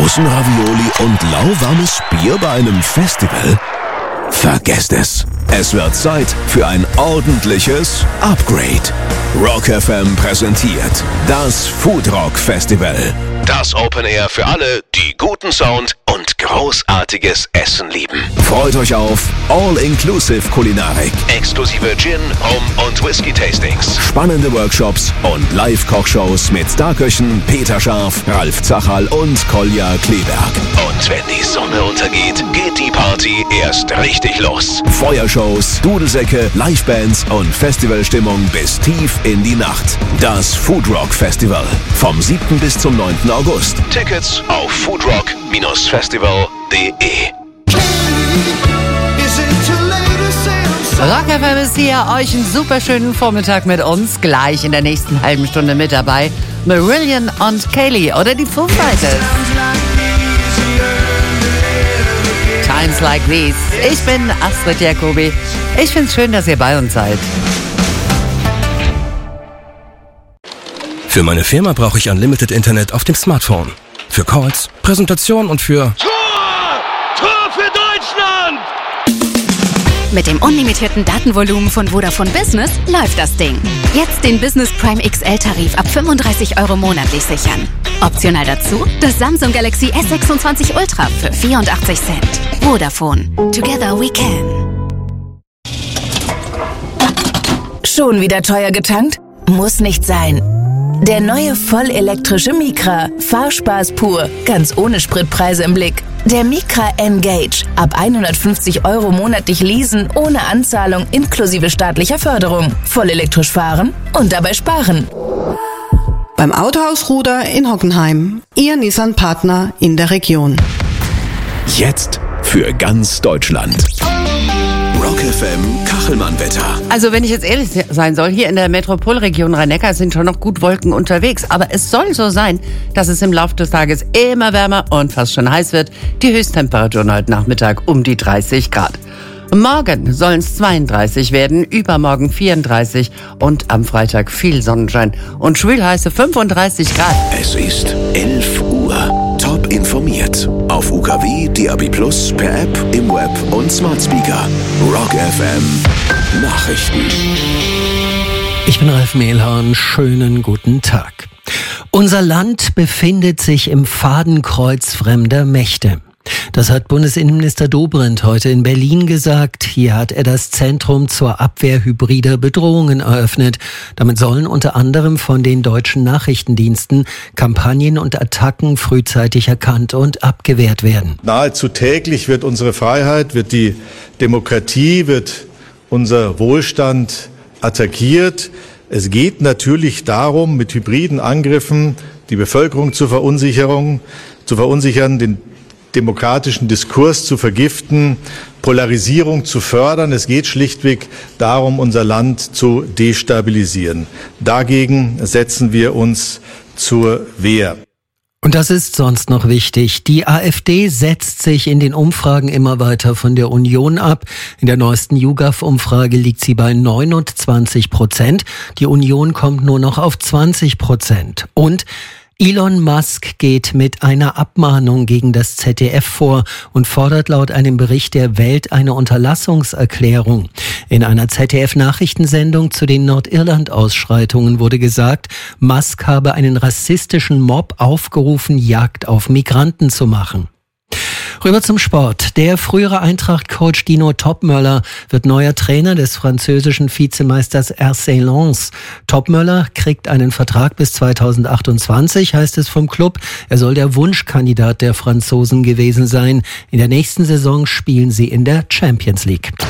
Russenravioli und lauwarmes Bier bei einem Festival? Vergesst es. Es wird Zeit für ein ordentliches Upgrade. Rock FM präsentiert das Foodrock Festival. Das Open Air für alle, die guten Sound und großartiges Essen lieben. Freut euch auf All-Inclusive Kulinarik, exklusive Gin, Rum und Whisky-Tastings, spannende Workshops und Live-Kochshows mit Starköchen Peter Scharf, Ralf Zachal und Kolja Kleberg. Und wenn die Sonne untergeht, geht die Party erst richtig los. Feuershows, Dudelsäcke, Livebands und Festivalstimmung bis tief in die Nacht. Das Foodrock Festival. Vom 7. bis zum 9. August. Tickets auf foodrock-festival.de. Rock FM ist hier, euch einen super schönen Vormittag mit uns. Gleich in der nächsten halben Stunde mit dabei Marillion und Kaylee oder die Foo Fighters. Times like these. Ich bin Astrid Jacobi. Ich find's schön, dass ihr bei uns seid. Für meine Firma brauche ich Unlimited Internet auf dem Smartphone. Für Calls, Präsentation und für... Tor für Deutschland! Mit dem unlimitierten Datenvolumen von Vodafone Business läuft das Ding. Jetzt den Business Prime XL-Tarif ab 35 € monatlich sichern. Optional dazu das Samsung Galaxy S26 Ultra für 84 Cent. Vodafone. Together we can. Schon wieder teuer getankt? Muss nicht sein. Der neue vollelektrische Micra. Fahrspaß pur. Ganz ohne Spritpreise im Blick. Der Micra N-Gage. Ab 150 € monatlich leasen, ohne Anzahlung, inklusive staatlicher Förderung. Vollelektrisch fahren und dabei sparen. Beim Autohaus Ruder in Hockenheim. Ihr Nissan-Partner in der Region. Jetzt für ganz Deutschland. Rock FM Kachelmann-Wetter. Also wenn ich jetzt ehrlich sein soll, hier in der Metropolregion Rhein-Neckar sind schon noch gut Wolken unterwegs. Aber es soll so sein, dass es im Laufe des Tages immer wärmer und fast schon heiß wird. Die Höchsttemperaturen heute Nachmittag um die 30 Grad. Morgen sollen es 32 werden, übermorgen 34 und am Freitag viel Sonnenschein und schwülheiße 35 Grad. Es ist 11 Uhr. Top informiert. Auf UKW, DAB+, per App, im Web und Smart Speaker. Rock FM Nachrichten. Ich bin Ralf Mehlhorn. Schönen guten Tag. Unser Land befindet sich im Fadenkreuz fremder Mächte. Das hat Bundesinnenminister Dobrindt heute in Berlin gesagt. Hier hat er das Zentrum zur Abwehr hybrider Bedrohungen eröffnet. Damit sollen unter anderem von den deutschen Nachrichtendiensten Kampagnen und Attacken frühzeitig erkannt und abgewehrt werden. Nahezu täglich wird unsere Freiheit, wird die Demokratie, wird unser Wohlstand attackiert. Es geht natürlich darum, mit hybriden Angriffen die Bevölkerung zu verunsichern, den demokratischen Diskurs zu vergiften, Polarisierung zu fördern. Es geht schlichtweg darum, unser Land zu destabilisieren. Dagegen setzen wir uns zur Wehr. Und das ist sonst noch wichtig. Die AfD setzt sich in den Umfragen immer weiter von der Union ab. In der neuesten YouGov-Umfrage liegt sie bei 29%. Die Union kommt nur noch auf 20%. Und Elon Musk geht mit einer Abmahnung gegen das ZDF vor und fordert laut einem Bericht der Welt eine Unterlassungserklärung. In einer ZDF-Nachrichtensendung zu den Nordirland-Ausschreitungen wurde gesagt, Musk habe einen rassistischen Mob aufgerufen, Jagd auf Migranten zu machen. Rüber zum Sport. Der frühere Eintracht-Coach Dino Topmöller wird neuer Trainer des französischen Vizemeisters RC Lens. Topmöller kriegt einen Vertrag bis 2028, heißt es vom Club. Er soll der Wunschkandidat der Franzosen gewesen sein. In der nächsten Saison spielen sie in der Champions League.